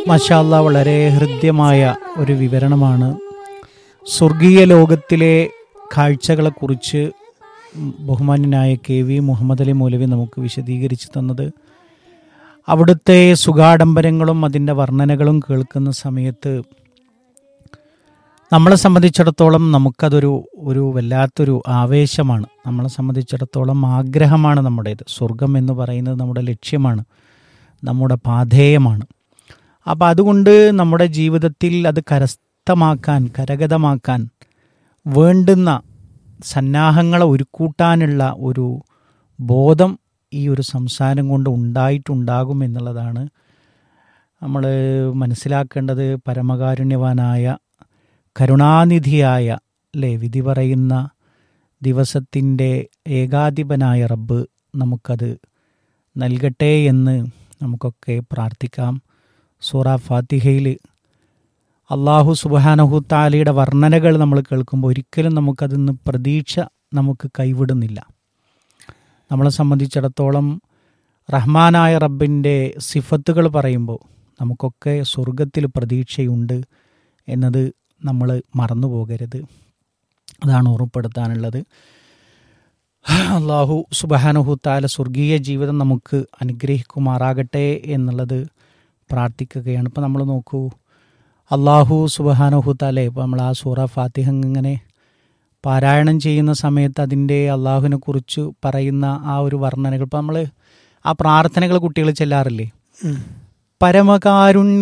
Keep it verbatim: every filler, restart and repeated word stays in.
മാഷാ അല്ലാഹ്, വളരെ ഹൃദ്യമായ ഒരു വിവരണമാണ് സ്വർഗീയ ലോകത്തിലെ കാഴ്ചകളെക്കുറിച്ച് ബഹുമാന്യനായ കെ വി മുഹമ്മദ് അലി മൗലവി നമുക്ക് വിശദീകരിച്ച് തന്നത്. അവിടുത്തെ സുഖാഡംബരങ്ങളും അതിൻ്റെ വർണ്ണനകളും കേൾക്കുന്ന സമയത്ത് നമ്മളെ സംബന്ധിച്ചിടത്തോളം നമുക്കതൊരു ഒരു വല്ലാത്തൊരു ആവേശമാണ്. നമ്മളെ സംബന്ധിച്ചിടത്തോളം ആഗ്രഹമാണ് നമ്മുടേത്. സ്വർഗം എന്ന് പറയുന്നത് നമ്മുടെ ലക്ഷ്യമാണ്, നമ്മുടെ പാഥേയമാണ്. അപ്പം അതുകൊണ്ട് നമ്മുടെ ജീവിതത്തിൽ അത് കരസ്ഥമാക്കാൻ, കരഗതമാക്കാൻ വേണ്ടുന്ന സന്നാഹങ്ങളെ ഒരുക്കൂട്ടാനുള്ള ഒരു ബോധം ഈ ഒരു സംസാരം കൊണ്ട് ഉണ്ടായിട്ടുണ്ടാകും എന്നുള്ളതാണ് നമ്മൾ മനസ്സിലാക്കേണ്ടത്. പരമകാരുണ്യവാനായ കരുണാനിധിയായ അല്ലേ വിധി പറയുന്ന ദിവസത്തിൻ്റെ ഏകാധിപനായ റബ്ബ് നമുക്കത് നൽകട്ടെ എന്ന് നമുക്കൊക്കെ പ്രാർത്ഥിക്കാം. സൂറ ഫാത്തിഹയിൽ അള്ളാഹു സുബ്ഹാനഹു തആലയുടെ വർണ്ണനകൾ നമ്മൾ കേൾക്കുമ്പോൾ ഒരിക്കലും നമുക്കതിന്ന് പ്രതീക്ഷ നമുക്ക് കൈവിടുന്നില്ല. നമ്മളെ സംബന്ധിച്ചിടത്തോളം റഹ്മാനായ റബ്ബിൻ്റെ സിഫത്തുകൾ പറയുമ്പോൾ നമുക്കൊക്കെ സ്വർഗത്തിൽ പ്രതീക്ഷയുണ്ട് എന്നത് നമ്മൾ മറന്നു പോകരുത്. അതാണ് ഓർമ്മപ്പെടുത്താനുള്ളത്. അള്ളാഹു സുബ്ഹാനഹു തആല സ്വർഗീയ ജീവിതം നമുക്ക് അനുഗ്രഹിക്കുമാറാകട്ടെ എന്നുള്ളത് പ്രാർത്ഥിക്കുകയാണ്. ഇപ്പം നമ്മൾ നോക്കൂ, അള്ളാഹു സുബ്ഹാനഹു തആല ഇപ്പോൾ നമ്മൾ ആ സൂറ ഫാത്തിഹ ഇങ്ങനെ പാരായണം ചെയ്യുന്ന സമയത്ത് അതിൻ്റെ അള്ളാഹുവിനെ കുറിച്ച് പറയുന്ന ആ ഒരു വർണ്ണനകൾ, ഇപ്പം നമ്മൾ ആ പ്രാർത്ഥനകൾ കുട്ടികൾ ചെല്ലാറില്ലേ, പരമകാരുണ്യ